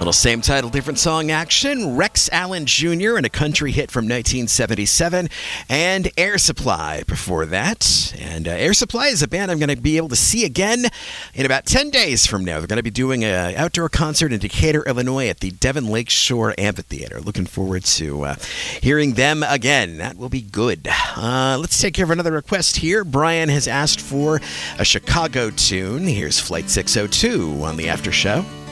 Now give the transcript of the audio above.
Little same title, different song action. Rex Allen Jr. and a country hit from 1977. And Air Supply before that. And Air Supply is a band I'm going to be able to see again in about 10 days from now. They're going to be doing an outdoor concert in Decatur, Illinois at the Devon Lakeshore Amphitheater. Looking forward to hearing them again. That will be good. Let's take care of another request here. Brian has asked for a Chicago tune. Here's Flight 602 on the After Show.